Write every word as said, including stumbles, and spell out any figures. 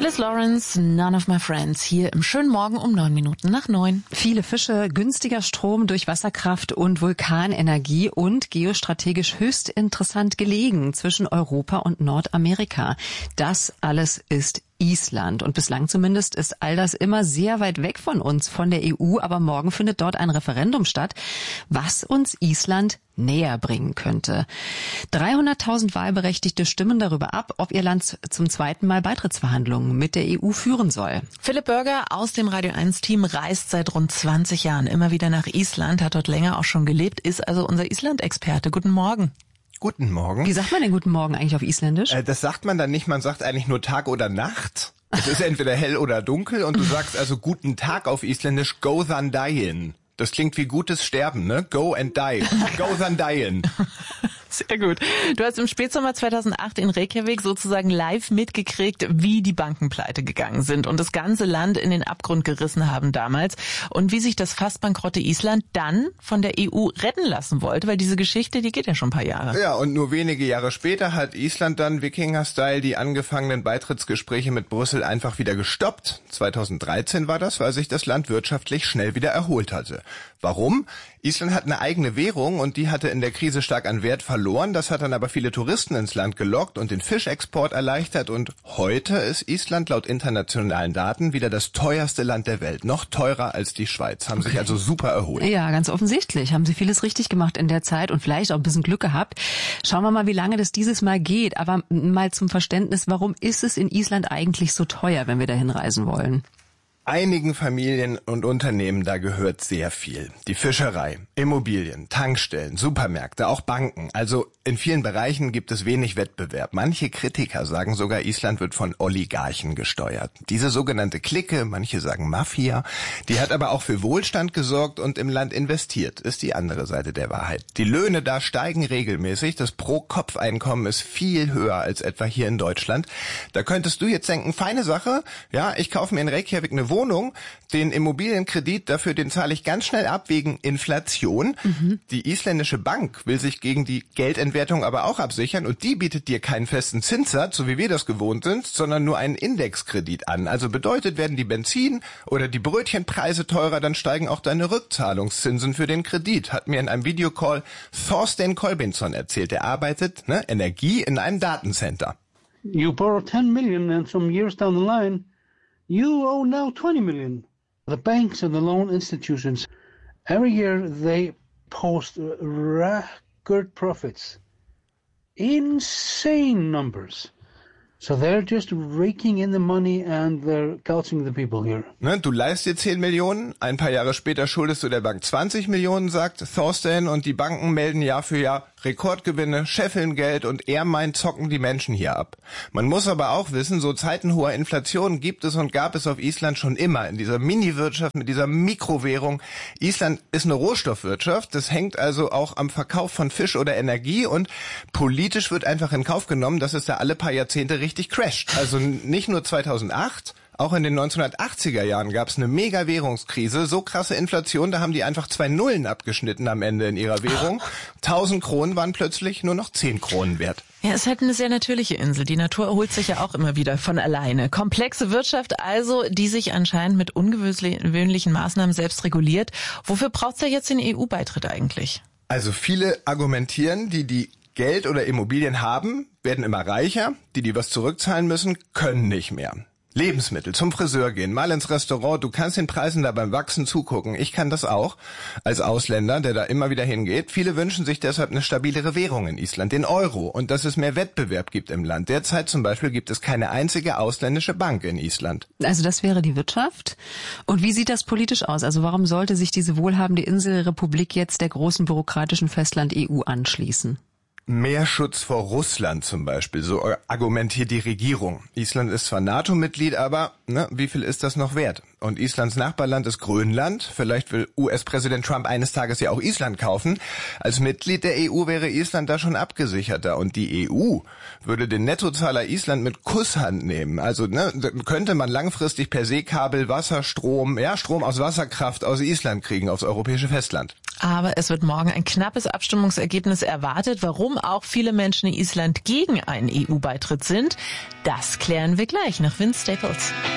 Liz Lawrence, None of My Friends, hier im schönen Morgen um neun Minuten nach neun. Viele Fische, günstiger Strom durch Wasserkraft und Vulkanenergie und geostrategisch höchst interessant gelegen zwischen Europa und Nordamerika. Das alles ist Island. Und bislang zumindest ist all das immer sehr weit weg von uns, von der E U. Aber morgen findet dort ein Referendum statt, was uns Island näher bringen könnte. dreihunderttausend Wahlberechtigte stimmen darüber ab, ob ihr Land zum zweiten Mal Beitrittsverhandlungen mit der E U führen soll. Philipp Bürger aus dem Radio eins Team reist seit rund zwanzig Jahren immer wieder nach Island, hat dort länger auch schon gelebt, ist also unser Island-Experte. Guten Morgen. Guten Morgen. Wie sagt man denn guten Morgen eigentlich auf Isländisch? Äh, das sagt man dann nicht, man sagt eigentlich nur Tag oder Nacht. Es ist entweder hell oder dunkel und du sagst also guten Tag auf Isländisch Go than dyin. Das klingt wie gutes Sterben, ne? Go and die. Go than dyin. Sehr gut. Du hast im Spätsommer zweitausendacht in Reykjavik sozusagen live mitgekriegt, wie die Banken pleite gegangen sind und das ganze Land in den Abgrund gerissen haben damals und wie sich das fast bankrotte Island dann von der E U retten lassen wollte, weil diese Geschichte, die geht ja schon ein paar Jahre. Ja, und nur wenige Jahre später hat Island dann Wikinger-Style die angefangenen Beitrittsgespräche mit Brüssel einfach wieder gestoppt. zweitausenddreizehn war das, weil sich das Land wirtschaftlich schnell wieder erholt hatte. Warum? Island hat eine eigene Währung und die hatte in der Krise stark an Wert verloren. Das hat dann aber viele Touristen ins Land gelockt und den Fischexport erleichtert. Und heute ist Island laut internationalen Daten wieder das teuerste Land der Welt. Noch teurer als die Schweiz. Haben sich also super erholt. Ja, ganz offensichtlich. Haben sie vieles richtig gemacht in der Zeit und vielleicht auch ein bisschen Glück gehabt. Schauen wir mal, wie lange das dieses Mal geht. Aber mal zum Verständnis, warum ist es in Island eigentlich so teuer, wenn wir dahin reisen wollen? Einigen Familien und Unternehmen, da gehört sehr viel. Die Fischerei, Immobilien, Tankstellen, Supermärkte, auch Banken. Also in vielen Bereichen gibt es wenig Wettbewerb. Manche Kritiker sagen sogar, Island wird von Oligarchen gesteuert. Diese sogenannte Clique, manche sagen Mafia, die hat aber auch für Wohlstand gesorgt und im Land investiert, ist die andere Seite der Wahrheit. Die Löhne da steigen regelmäßig, das Pro-Kopf-Einkommen ist viel höher als etwa hier in Deutschland. Da könntest du jetzt denken, feine Sache, ja, ich kaufe mir in Reykjavik eine Wohnung, den Immobilienkredit dafür, den zahle ich ganz schnell ab wegen Inflation. Mhm. Die isländische Bank will sich gegen die Geldentwertung aber auch absichern und die bietet dir keinen festen Zinssatz, so wie wir das gewohnt sind, sondern nur einen Indexkredit an. Also bedeutet, werden die Benzin- oder die Brötchenpreise teurer, dann steigen auch deine Rückzahlungszinsen für den Kredit, hat mir in einem Videocall Thorstein Kolbensson erzählt. Er arbeitet, ne, Energie in einem Datencenter. You borrow ten million and some years down the line you owe now twenty million. The banks and the loan institutions, every year they post record profits. Insane numbers. So they're just raking in the money and they're gouging the people here. Ne, du leihst dir zehn Millionen, ein paar Jahre später schuldest du der Bank zwanzig Millionen, sagt Thorstein, und die Banken melden Jahr für Jahr Rekordgewinne, scheffeln Geld und er meint, zocken die Menschen hier ab. Man muss aber auch wissen, so Zeiten hoher Inflation gibt es und gab es auf Island schon immer, in dieser Mini-Wirtschaft mit dieser Mikrowährung. Island ist eine Rohstoffwirtschaft, das hängt also auch am Verkauf von Fisch oder Energie und politisch wird einfach in Kauf genommen, dass es da alle paar Jahrzehnte richtig crasht. Also nicht nur zweitausendacht, auch in den neunzehnhundertachtziger Jahren gab es eine Mega-Währungskrise, so krasse Inflation, da haben die einfach zwei Nullen abgeschnitten am Ende in ihrer Währung. tausend Kronen waren plötzlich nur noch zehn Kronen wert. Ja, es ist halt eine sehr natürliche Insel. Die Natur erholt sich ja auch immer wieder von alleine. Komplexe Wirtschaft also, die sich anscheinend mit ungewöhnlichen Maßnahmen selbst reguliert. Wofür braucht's da jetzt den E U-Beitritt eigentlich? Also viele argumentieren, die die Geld oder Immobilien haben, werden immer reicher. Die, die was zurückzahlen müssen, können nicht mehr. Lebensmittel, zum Friseur gehen, mal ins Restaurant, du kannst den Preisen da beim Wachsen zugucken. Ich kann das auch, als Ausländer, der da immer wieder hingeht. Viele wünschen sich deshalb eine stabilere Währung in Island, den Euro, und dass es mehr Wettbewerb gibt im Land. Derzeit zum Beispiel gibt es keine einzige ausländische Bank in Island. Also das wäre die Wirtschaft. Und wie sieht das politisch aus? Also warum sollte sich diese wohlhabende Inselrepublik jetzt der großen bürokratischen Festland-E U anschließen? Mehr Schutz vor Russland zum Beispiel, so argumentiert die Regierung. Island ist zwar NATO-Mitglied, aber ne, wie viel ist das noch wert? Und Islands Nachbarland ist Grönland. Vielleicht will U S-Präsident Trump eines Tages ja auch Island kaufen. Als Mitglied der E U wäre Island da schon abgesicherter. Und die E U würde den Nettozahler Island mit Kusshand nehmen. Also ne, könnte man langfristig per Seekabel Wasser, Strom, ja Strom aus Wasserkraft aus Island kriegen aufs europäische Festland. Aber es wird morgen ein knappes Abstimmungsergebnis erwartet. Warum auch viele Menschen in Island gegen einen E U-Beitritt sind, das klären wir gleich nach Vince Staples.